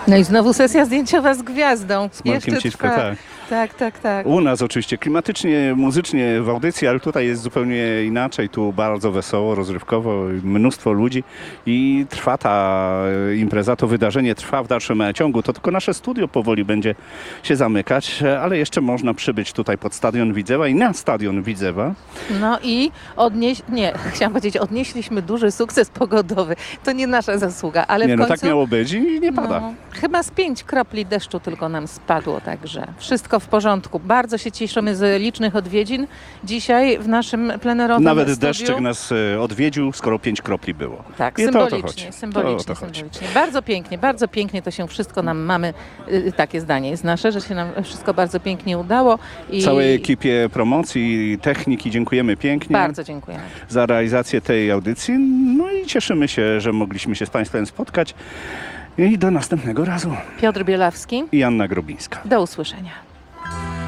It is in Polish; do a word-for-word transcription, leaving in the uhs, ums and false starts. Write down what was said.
No i znowu sesja zdjęciowa z gwiazdą. Z Markiem Jeszcze Ciszko, trwa. tak. Tak, tak, tak. U nas oczywiście klimatycznie, muzycznie w audycji, ale tutaj jest zupełnie inaczej. Tu bardzo wesoło, rozrywkowo, mnóstwo ludzi i trwa ta impreza, to wydarzenie trwa w dalszym ciągu. To tylko nasze studio powoli będzie się zamykać, ale jeszcze można przybyć tutaj pod Stadion Widzewa i na Stadion Widzewa. No i odnieś... Nie, chciałam powiedzieć, odnieśliśmy duży sukces pogodowy. To nie nasza zasługa, ale Nie, w no końcu... tak miało być i nie pada. No, chyba z pięć kropli deszczu tylko nam spadło, także wszystko w porządku. Bardzo się cieszymy z licznych odwiedzin dzisiaj w naszym plenerowym Nawet studiu. deszczyk nas e, odwiedził, skoro pięć kropli było. Tak, I to o to symbolicznie, chodzi. symbolicznie, To o to chodzi. symbolicznie. Bardzo pięknie, bardzo pięknie to się wszystko nam mamy, y, takie zdanie jest nasze, że się nam wszystko bardzo pięknie udało. I Całej ekipie promocji i techniki dziękujemy pięknie bardzo dziękujemy. za realizację tej audycji. No i cieszymy się, że mogliśmy się z Państwem spotkać. I do następnego razu. Piotr Bielawski, I Anna Grobińska. do usłyszenia.